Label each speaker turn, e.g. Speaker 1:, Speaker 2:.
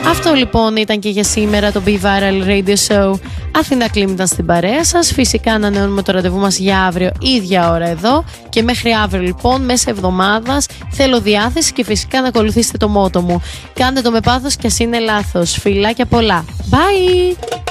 Speaker 1: Αυτό λοιπόν ήταν και για σήμερα το Be Viral Radio Show. Αθηνά Κλίμ ήταν στην παρέα σας. Φυσικά ανανεώνουμε το ραντεβού μας για αύριο ίδια ώρα εδώ. Και μέχρι αύριο λοιπόν, μέσα εβδομάδας, θέλω διάθεση και φυσικά να ακολουθήσετε το μότο μου. Κάντε το με πάθος και ας είναι λάθος. Φιλάκια πολλά. Bye!